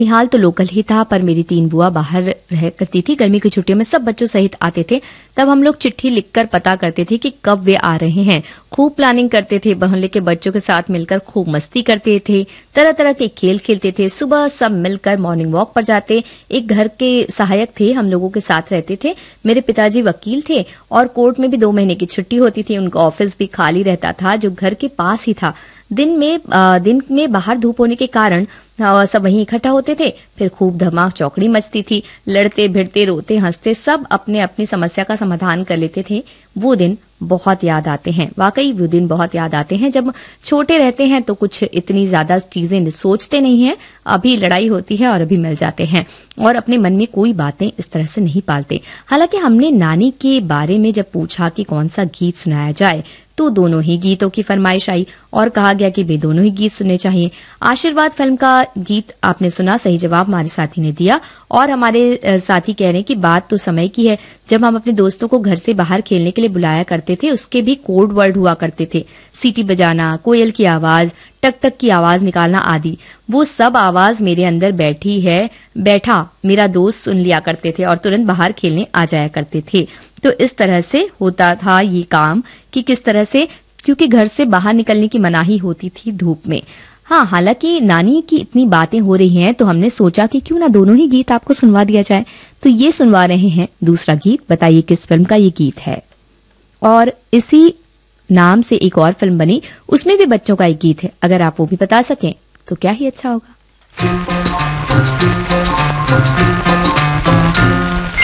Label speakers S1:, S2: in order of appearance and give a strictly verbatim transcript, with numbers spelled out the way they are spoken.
S1: हाल तो लोकल ही था, पर मेरी तीन बुआ बाहर रह करती थी। गर्मी की छुट्टियों में सब बच्चों सहित आते थे। तब हम लोग चिट्ठी लिखकर पता करते थे कि कब वे आ रहे हैं। खूब प्लानिंग करते थे, मोहल्ले के बच्चों के साथ मिलकर खूब मस्ती करते थे, तरह तरह के खेल खेलते थे। सुबह सब मिलकर मॉर्निंग वॉक पर जाते। एक घर के सहायक थे, हम लोगों के साथ रहते थे। मेरे पिताजी वकील थे और कोर्ट में भी दो महीने की छुट्टी होती थी। उनका ऑफिस भी खाली रहता था, जो घर के पास ही था। दिन में आ, दिन में बाहर धूप होने के कारण सब वहीं इकट्ठा होते थे। फिर खूब धमाक चौकड़ी मचती थी। लड़ते भिड़ते रोते हंसते सब अपने अपनी समस्या का समाधान कर लेते थे। वो दिन बहुत याद आते हैं। वाकई वो दिन बहुत याद आते हैं। जब छोटे रहते हैं तो कुछ इतनी ज्यादा चीजें सोचते नहीं हैं। अभी लड़ाई होती है और अभी मिल जाते हैं और अपने मन में कोई बातें इस तरह से नहीं पालते। हालांकि हमने नानी के बारे में जब पूछा कि कौन सा गीत सुनाया जाए तो दोनों ही गीतों की फरमाइश आई और कहा गया कि वे दोनों ही गीत सुनने चाहिए। आशीर्वाद फिल्म का गीत आपने सुना, सही जवाब हमारे साथी ने दिया। और हमारे साथी कह रहे हैं कि बात तो समय की है जब हम अपने दोस्तों को घर से बाहर खेलने के लिए बुलाया करते थे। उसके भी कोड वर्ड हुआ करते थे, सीटी बजाना, कोयल की आवाज, टक टक की आवाज निकालना आदि। वो सब आवाज मेरे अंदर बैठी है बैठा मेरा दोस्त सुन लिया करते थे और तुरंत बाहर खेलने आ जाया करते थे। तो इस तरह से होता था ये काम कि किस तरह से, क्योंकि घर से बाहर निकलने की मनाही होती थी धूप में। हाँ, हालांकि नानी की इतनी बातें हो रही हैं तो हमने सोचा कि क्यों ना दोनों ही गीत आपको सुनवा दिया जाए। तो ये सुनवा रहे हैं दूसरा गीत। बताइए किस फिल्म का ये गीत है। और इसी नाम से एक और फिल्म बनी, उसमें भी बच्चों का एक गीत है। अगर आप वो भी बता सकें तो क्या ही अच्छा होगा।